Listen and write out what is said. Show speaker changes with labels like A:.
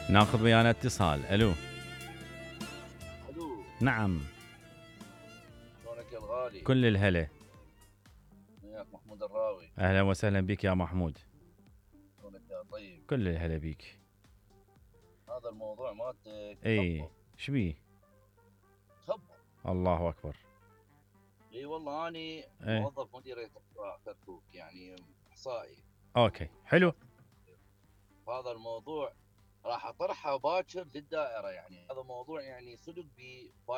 A: ناخذ ويانا اتصال. الو.
B: الو،
A: نعم.
B: شلونك يا الغالي؟
A: كل الهلا.
B: وياك محمود الراوي.
A: اهلا وسهلا بك يا محمود.
B: شلونك يا طيب؟
A: كل الهلا بك.
B: هذا الموضوع مالتك
A: اي
B: خبط
A: شبيه؟
B: خبط.
A: الله اكبر.
B: اي والله اني
A: اي
B: موظف مديرية كركوك، يعني احصائي.
A: اوكي حلو.
B: هذا الموضوع راح اطرحه باكر للدائرة، يعني هذا موضوع يعني صدق